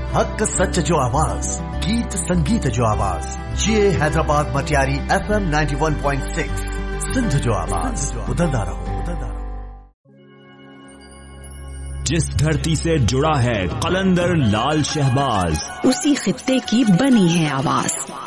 हक सच जो आवाज, गीत संगीत जो आवाज, ये हैदराबाद मटियारी FM 91.6 सिंध जो आवाज, उधरदा रहो। जिस धरती से जुड़ा है कलंदर लाल शहबाज, उसी खित्ते की बनी है आवाज।